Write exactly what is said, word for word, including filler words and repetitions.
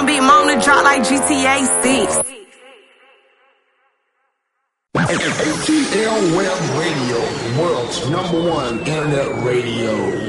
on Big Mom to drop like G T A six. A T L Web Radio, world's number one internet radio.